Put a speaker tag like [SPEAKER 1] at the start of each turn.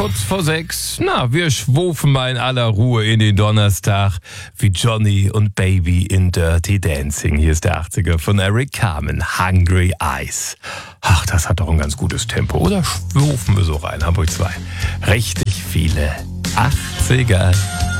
[SPEAKER 1] kurz vor 6. Na, wir schwufen mal in aller Ruhe in den Donnerstag wie Johnny und Baby in Dirty Dancing. Hier ist der 80er von Eric Carmen, Hungry Eyes. Ach, das hat doch ein ganz gutes Tempo. Oder schwufen wir so rein, Hamburg 2. Richtig viele 80er.